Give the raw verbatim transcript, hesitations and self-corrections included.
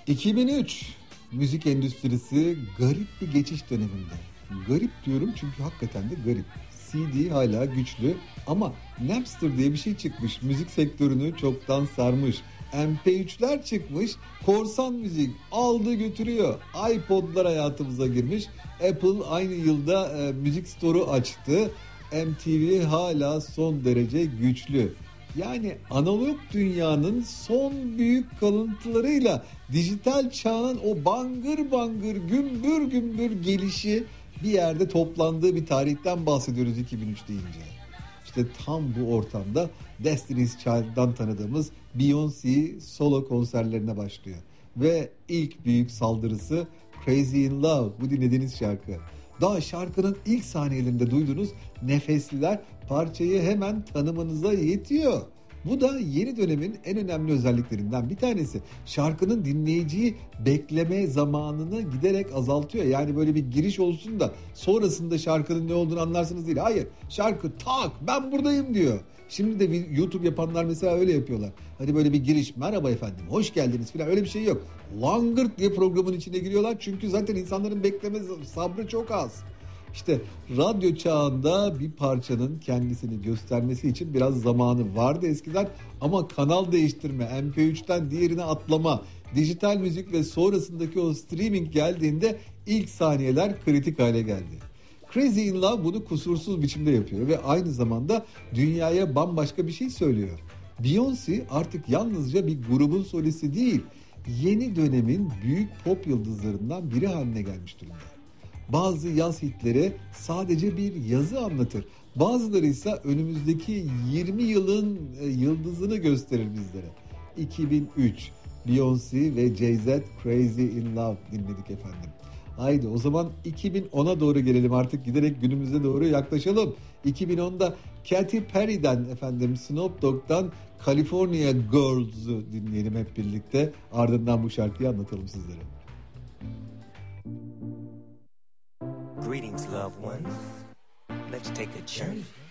iki bin üç müzik endüstrisi garip bir geçiş döneminde. Garip diyorum çünkü hakikaten de garip. C D hala güçlü ama Napster diye bir şey çıkmış. Müzik sektörünü çoktan sarmış. M P üçler çıkmış. Korsan müzik aldı götürüyor. iPod'lar hayatımıza girmiş. Apple aynı yılda e, müzik store'u açtı. M T V hala son derece güçlü. Yani analog dünyanın son büyük kalıntılarıyla dijital çağın o bangır bangır gümbür gümbür gelişi bir yerde toplandığı bir tarihten bahsediyoruz iki bin üç deyince. İşte tam bu ortamda Destiny's Child'dan tanıdığımız Beyoncé solo konserlerine başlıyor. Ve ilk büyük saldırısı Crazy in Love, bu dinlediğiniz şarkı. Daha şarkının ilk saniyelerinde duyduğunuz nefesliler parçayı hemen tanımanıza yetiyor. Bu da yeni dönemin en önemli özelliklerinden bir tanesi. Şarkının dinleyiciyi bekleme zamanını giderek azaltıyor. Yani böyle bir giriş olsun da sonrasında şarkının ne olduğunu anlarsınız değil. Hayır, şarkı tak ben buradayım diyor. Şimdi de YouTube yapanlar mesela öyle yapıyorlar. Hani böyle bir giriş, merhaba efendim, hoş geldiniz falan, öyle bir şey yok. Langırt diye programın içine giriyorlar çünkü zaten insanların bekleme sabrı çok az. İşte radyo çağında bir parçanın kendisini göstermesi için biraz zamanı vardı eskiden ama kanal değiştirme, M P üçten diğerine atlama, dijital müzik ve sonrasındaki o streaming geldiğinde ilk saniyeler kritik hale geldi. Crazy in Love bunu kusursuz biçimde yapıyor ve aynı zamanda dünyaya bambaşka bir şey söylüyor. Beyoncé artık yalnızca bir grubun solisti değil, yeni dönemin büyük pop yıldızlarından biri haline gelmiş durumda. Bazı yaz hitleri sadece bir yazı anlatır. Bazıları ise önümüzdeki yirmi yılın yıldızını gösterir bizlere. iki bin üç Beyoncé ve Jay-Z Crazy in Love dinledik efendim. Haydi o zaman iki bin ona doğru gelelim, artık giderek günümüze doğru yaklaşalım. iki bin onda Katy Perry'den efendim Snoop Dogg'dan California Girls'u dinleyelim hep birlikte. Ardından bu şarkıyı anlatalım sizlere. Greetings, loved ones. Let's take a journey